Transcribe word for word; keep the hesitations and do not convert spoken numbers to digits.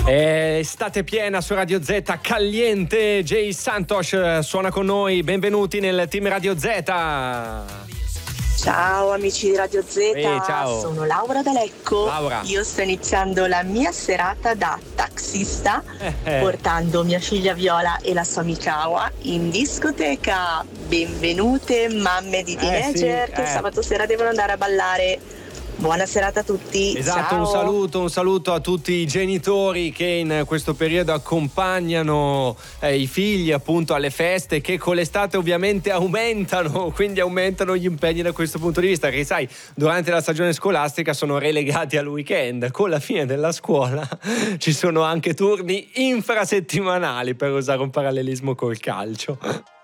Eh, estate piena su Radio Z, caliente. Jay Santos suona con noi. Benvenuti nel team Radio Z. Ciao amici di Radio Z, Ehi, ciao. Sono Laura da Lecco. Laura. Io sto iniziando la mia serata da taxista Eh, eh. portando mia figlia Viola e la sua amica Awa in discoteca. Benvenute mamme di teenager sì, che eh. sabato sera devono andare a ballare. Buona serata a tutti. Esatto, Ciao. un saluto, un saluto a tutti i genitori che in questo periodo accompagnano eh, i figli appunto alle feste, che con l'estate ovviamente aumentano, quindi aumentano gli impegni da questo punto di vista, che sai, durante la stagione scolastica sono relegati al weekend. Con la fine della scuola ci sono anche turni infrasettimanali, per usare un parallelismo col calcio.